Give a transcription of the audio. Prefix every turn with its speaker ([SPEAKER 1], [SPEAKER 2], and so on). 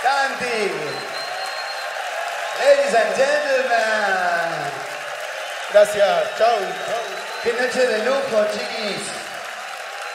[SPEAKER 1] Santi. Ladies and gentlemen.
[SPEAKER 2] Gracias, chau.
[SPEAKER 1] Qué noche de lujo, chiquis.